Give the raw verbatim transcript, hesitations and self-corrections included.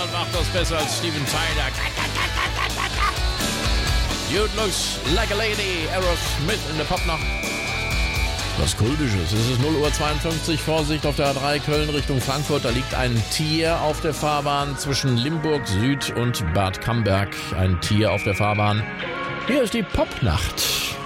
Niemand macht das besser als Steven Tyler. You looks like a lady. Aerosmith in der Popnacht. Was Kultisches. Es ist null Uhr zweiundfünfzig. Vorsicht auf der A drei Köln Richtung Frankfurt. Da liegt ein Tier auf der Fahrbahn zwischen Limburg Süd und Bad Camberg. Ein Tier auf der Fahrbahn. Hier ist die Popnacht.